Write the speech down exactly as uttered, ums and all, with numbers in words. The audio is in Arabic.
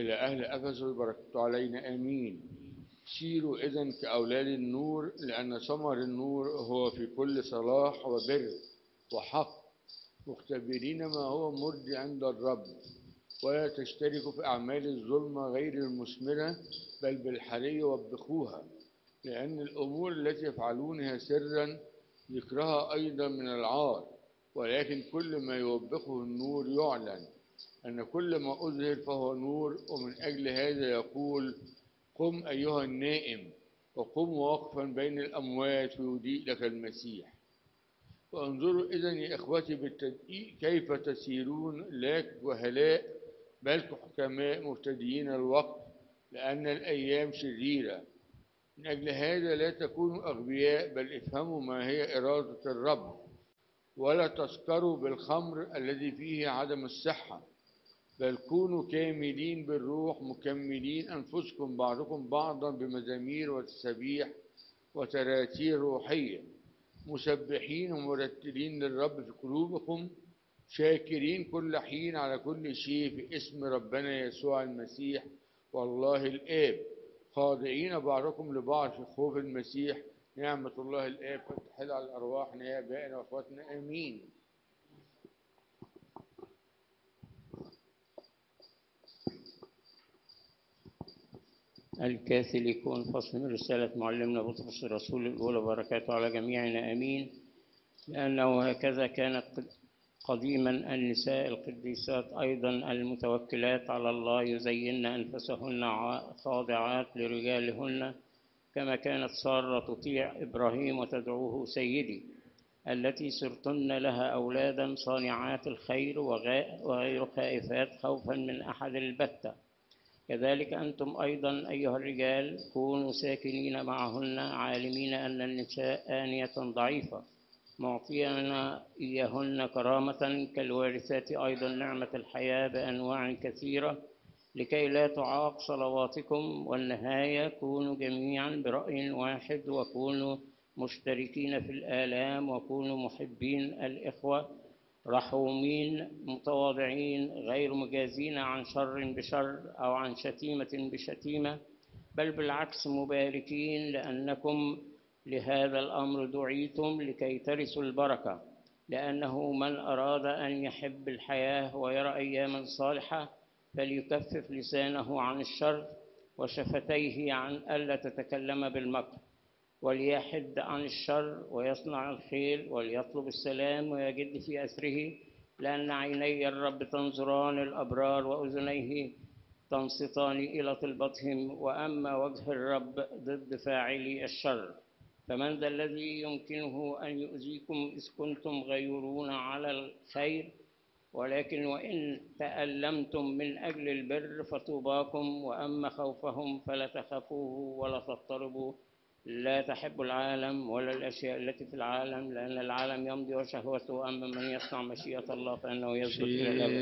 إلى أهل أفسس بركته علينا آمين. سيروا إذن كأولاد النور، لأن ثمر النور هو في كل صلاح وبر وحق، مختبرين ما هو مرضي عند الرب، ولا تشتركوا في أعمال الظلمة غير المثمرة، بل بالحري وبخوها، لأن الأمور التي يفعلونها سرا ذكرها أيضا من العار، ولكن كل ما يوبخه النور يعلن، أن كل ما أظهر فهو نور. ومن أجل هذا يقول: قم أيها النائم، وقم واقفا بين الأموات ويضيء لك المسيح. وانظروا إذن يا إخوتي بالتدقيق كيف تسيرون، لا كجهلاء بل كحكماء مفتديين الوقت، لأن الأيام شريرة. من أجل هذا لا تكونوا أغبياء، بل افهموا ما هي إرادة الرب، ولا تسكروا بالخمر الذي فيه عدم الصحة، بل كونوا كاملين بالروح، مكملين أنفسكم بعضكم بعضا بمزامير وتسبيح وتراتيل روحية، مسبحين ومرتلين للرب في قلوبكم، شاكرين كل حين على كل شيء في اسم ربنا يسوع المسيح والله الآب، خاضعين بعضكم لبعض في خوف المسيح. نعمة الله الآب فتحل على أرواحنا يا آبائنا وأخواتنا آمين. الكاثوليكون، فصل من رسالة معلمنا بطرس الرسول الأولى، بركاته على جميعنا آمين. لأنه هكذا كانت قديما النساء القديسات أيضا المتوكلات على الله يزين أنفسهن خاضعات لرجالهن، كما كانت سارة تطيع إبراهيم وتدعوه سيدي، التي صرتن لها أولادا صانعات الخير وغير خائفات خوفا من أحد البتة. كذلك أنتم أيضا أيها الرجال كونوا ساكنين معهن، عالمين أن النساء آنية ضعيفة، معطيين إياهن كرامة كالوارثات أيضا نعمة الحياة بأنواع كثيرة، لكي لا تعاق صلواتكم. والنهاية كونوا جميعا برأي واحد، وكونوا مشتركين في الآلام، وكونوا محبين الإخوة، رحومين متواضعين، غير مجازين عن شر بشر أو عن شتيمة بشتيمة، بل بالعكس مباركين، لأنكم لهذا الأمر دعيتم لكي ترثوا البركة. لأنه من أراد أن يحب الحياة ويرى أياما صالحة فليكفف لسانه عن الشر، وشفتيه عن ألا تتكلم بالمكر، وليحد عن الشر ويصنع الخير، وليطلب السلام ويجد في أثره، لأن عيني الرب تنظران الأبرار وأذنيه تنصتان إلى طلبتهم، وأما وجه الرب ضد فاعلي الشر. فمن ذا الذي يمكنه أن يؤذيكم إذ كنتم غيورون على الخير؟ ولكن وإن تألمتم من أجل البر فطوباكم. وأما خوفهم فلا تخافوه ولا تضطربوا، لا تحب العالم ولا الأشياء التي في العالم، لأن العالم يمضي وشهوته، أما من يصنع مشيئة الله فإنه يثبت إلى الأبد.